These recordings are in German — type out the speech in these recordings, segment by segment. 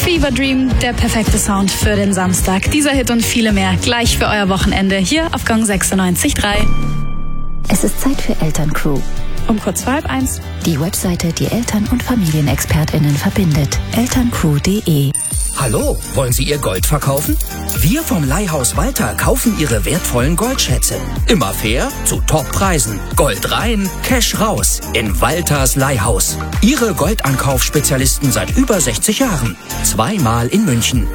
Fever Dream, der perfekte Sound für den Samstag. Dieser Hit und viele mehr gleich für euer Wochenende hier auf Gong 96.3. Es ist Zeit für Elterncrew. Um kurz vor 12:30. Die Webseite, die Eltern- und FamilienexpertInnen verbindet. elterncrew.de. Hallo, wollen Sie Ihr Gold verkaufen? Wir vom Leihhaus Walter kaufen Ihre wertvollen Goldschätze. Immer fair, zu Toppreisen. Gold rein, Cash raus. In Walters Leihhaus. Ihre Goldankaufspezialisten seit über 60 Jahren. Zweimal in München.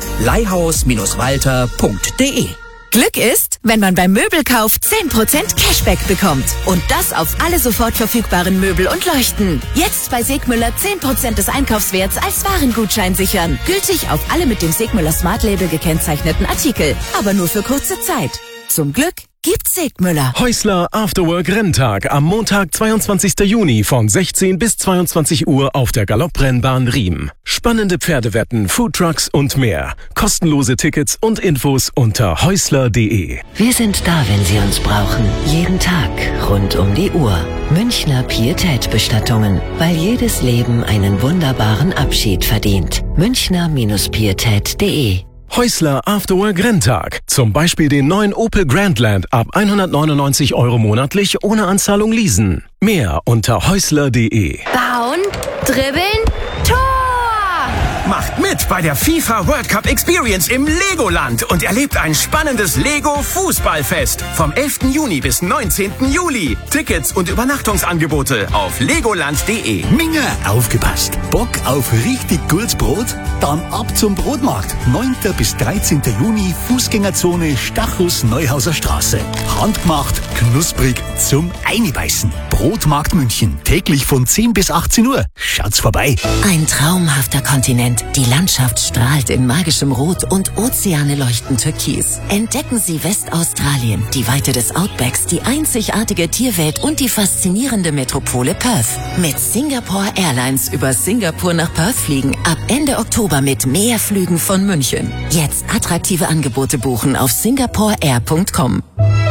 Leihhaus-walter.de. Glück ist, wenn man beim Möbelkauf 10% Cashback bekommt. Und das auf alle sofort verfügbaren Möbel und Leuchten. Jetzt bei Segmüller 10% des Einkaufswerts als Warengutschein sichern. Gültig auf alle mit dem Segmüller Smart Label gekennzeichneten Artikel. Aber nur für kurze Zeit. Zum Glück gibt's Segmüller. Häusler Afterwork Renntag am Montag, 22. Juni von 16 bis 22 Uhr auf der Galopprennbahn Riem. Spannende Pferdewetten, Foodtrucks und mehr. Kostenlose Tickets und Infos unter häusler.de. Wir sind da, wenn Sie uns brauchen. Jeden Tag, rund um die Uhr. Münchner Pietät-Bestattungen, weil jedes Leben einen wunderbaren Abschied verdient. Münchner-pietät.de. Häusler Afterwork Renntag. Zum Beispiel den neuen Opel Grandland ab 199 € monatlich ohne Anzahlung leasen. Mehr unter häusler.de. Bauen, dribbeln, Tor! Macht mit bei der FIFA World Cup Experience im Legoland und erlebt ein spannendes Lego-Fußballfest vom 11. Juni bis 19. Juli. Tickets und Übernachtungsangebote auf legoland.de. Minge, aufgepasst. Bock auf richtig gutes Brot? Dann ab zum Brotmarkt. 9. bis 13. Juni, Fußgängerzone Stachus Neuhauser Straße. Handgemacht, knusprig, zum Einbeißen. Brotmarkt München. Täglich von 10 bis 18 Uhr. Schaut's vorbei. Ein traumhafter Kontinent. Die Landschaft strahlt in magischem Rot und Ozeane leuchten türkis. Entdecken Sie Westaustralien, die Weite des Outbacks, die einzigartige Tierwelt und die faszinierende Metropole Perth. Mit Singapore Airlines über Singapur nach Perth fliegen ab Ende Oktober mit mehr Flügen von München. Jetzt attraktive Angebote buchen auf singaporeair.com.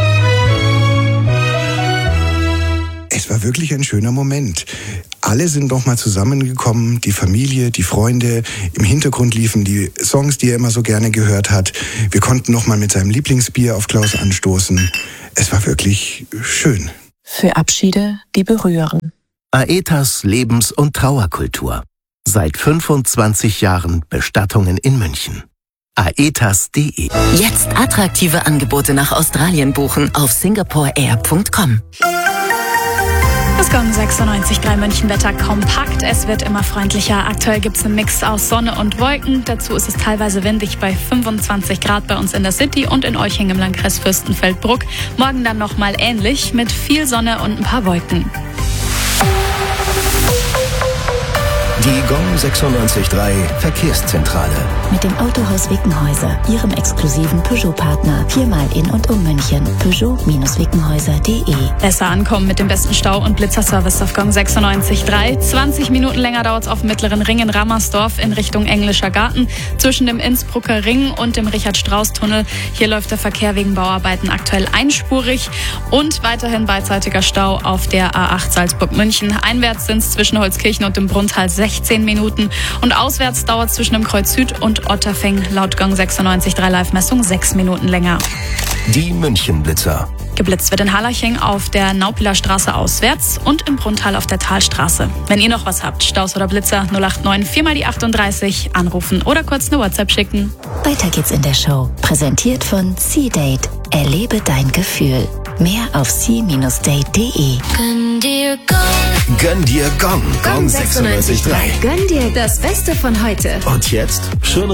Es war wirklich ein schöner Moment. Alle sind nochmal zusammengekommen, die Familie, die Freunde. Im Hintergrund liefen die Songs, die er immer so gerne gehört hat. Wir konnten nochmal mit seinem Lieblingsbier auf Klaus anstoßen. Es war wirklich schön. Für Abschiede, die berühren. Aetas Lebens- und Trauerkultur. Seit 25 Jahren Bestattungen in München. Aetas.de. Jetzt attraktive Angebote nach Australien buchen auf singaporeair.com. Das Gong 96.3 München-Wetter kompakt. Es wird immer freundlicher. Aktuell gibt es einen Mix aus Sonne und Wolken. Dazu ist es teilweise windig bei 25 Grad bei uns in der City und in Olching im Landkreis Fürstenfeldbruck. Morgen dann nochmal ähnlich mit viel Sonne und ein paar Wolken. Die Gong 96.3 Verkehrszentrale. Mit dem Autohaus Wickenhäuser, Ihrem exklusiven Peugeot-Partner. 4-mal in und um München. Peugeot-Wickenhäuser.de. Besser ankommen mit dem besten Stau- und Blitzerservice auf Gong 96.3. 20 Minuten länger dauert es auf dem Mittleren Ring in Rammersdorf in Richtung Englischer Garten. Zwischen dem Innsbrucker Ring und dem Richard-Strauß-Tunnel. Hier läuft der Verkehr wegen Bauarbeiten aktuell einspurig. Und weiterhin beidseitiger Stau auf der A8 Salzburg-München. Einwärts sind es zwischen Holzkirchen und dem Brunntal 16 Minuten. Und auswärts dauert es zwischen dem Kreuz Süd und Otterfing laut Gong 96.3 Live-Messung 6 Minuten länger. Die München-Blitzer. Geblitzt wird in Harlaching auf der Naupiler Straße auswärts und im Brunntal auf der Talstraße. Wenn ihr noch was habt, Staus oder Blitzer, 089 4 die 38 anrufen oder kurz eine WhatsApp schicken. Weiter geht's in der Show. Präsentiert von C-Date. Erlebe dein Gefühl. Mehr auf c-date.de. Gönn dir Gong. Gönn dir Gong. Gong 96.3. Gönn dir das Beste von heute. Und jetzt schön